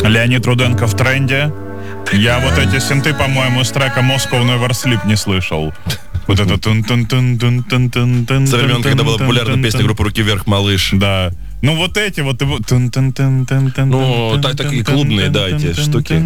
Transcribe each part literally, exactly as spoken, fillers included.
Леонид Руденко в тренде. Я вот эти синты, по-моему, с трека Moscow Never Sleep не слышал. Вот это тун-тун-тун-тун-тун-тун-тун. Со времен, когда была популярна песня группы «Руки вверх, малыш». Да. Ну вот эти вот... Ну, так, такие клубные, да, эти штуки.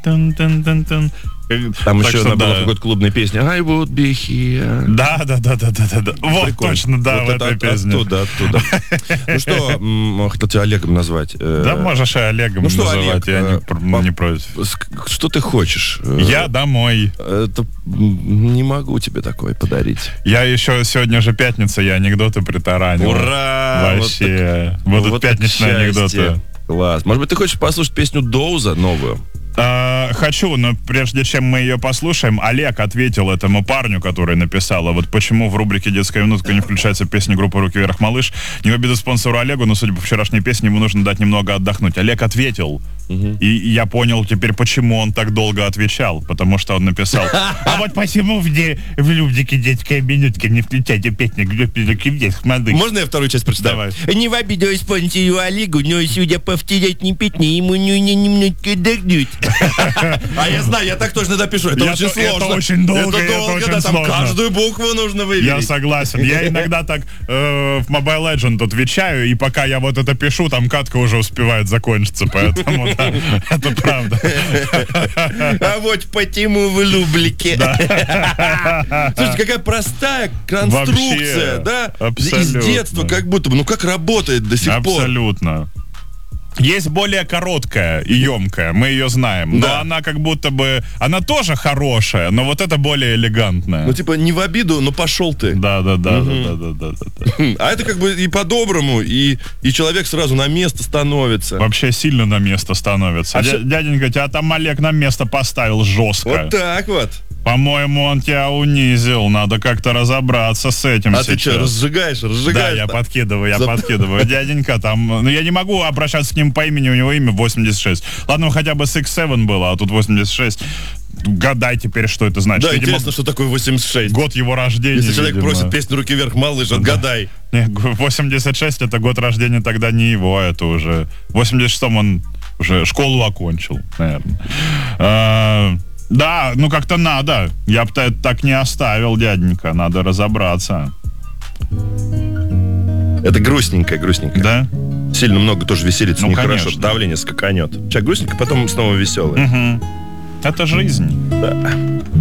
Там Так еще что она была да. какой-то клубной песни. I would be here. Да, да, да, да, да, да, да. Вот Прикольно. точно, да, Вот в это этой от- песне. Оттуда, оттуда. Ну что, м, хотел тебя Олегом назвать. Э, Да, можешь и Олегом Ну что, называть, Олег, я не, э, пр- по- не против. ск- Что ты хочешь? Э, Я домой. Это м, не могу тебе такое подарить. Я еще, сегодня же пятница, я анекдоты притаранил. Ура! Вообще. Вот так- Будут вот так пятничные счастье. анекдоты. Класс. Может быть, ты хочешь послушать песню Доуза новую? А, хочу, но прежде чем мы ее послушаем, Олег ответил этому парню, который написал, а вот почему в рубрике «Детская минутка» не включается песня группы «Руки вверх, малыш». Не в обиду спонсору Олегу, но, судя по вчерашней песне, ему нужно дать немного отдохнуть. Олег ответил, и я понял теперь, почему он так долго отвечал, потому что он написал: а вот почему в, де- в рубрике «Детская минутка» не включайте песню группы «Руки вверх, малыш». Можно я вторую часть прочитаю? Давай. Не в обиду спонсору Олегу, но, судя по вчерашней песне, ему нужно немножко отдохнуть. А я знаю, я так точно допишу. Это Я очень то- это сложно. очень долго, Это это долго, очень да, там сложно. каждую букву нужно выверить. Я согласен. Я иногда так э, в Mobile Legends отвечаю, и пока я вот это пишу, там катка уже успевает закончиться, поэтому да, это правда. А вот почему в лублике. Слушайте, какая простая конструкция, Вообще, да? Из абсолютно. детства как будто бы. Ну как работает до сих пор? Абсолютно. Есть более короткая и емкая, мы ее знаем, но Да. она как будто бы, она тоже хорошая, но вот это более элегантная. Ну типа не в обиду, но пошел ты. Да, да, да, да, да, да, да, да. А это как бы и по-доброму, и, и человек сразу на место становится. Вообще сильно на место становится. А Дя- всё- Дяденька, тебя там Олег на место поставил жестко. Вот так вот. По-моему, он тебя унизил. Надо как-то разобраться с этим А сейчас. ты что, разжигаешь, Да, разжигаешь? я подкидываю, я За- подкидываю. Дяденька там... Ну, я не могу обращаться к ним по имени, у него имя восемьдесят шесть. Ладно, хотя бы икс семь было, а тут восемьдесят шесть. Гадай теперь, что это значит. Да, Видимо, интересно, что такое восемьдесят шесть. год его рождения, Если человек видимо. просит песню «Руки вверх, малыш», отгадай. Не, восемьдесят шесть это год рождения тогда не его, это уже... В восемьдесят шестом он уже школу окончил, наверное. А, да, ну как-то надо. Я бы это так не оставил, дяденька. Надо разобраться. Это грустненькое, грустненькое. Да? Сильно много тоже веселиться Ну, нехорошо. конечно. Давление скаканет. Человек грустненько, потом снова веселый. Мгм. Это жизнь. Да.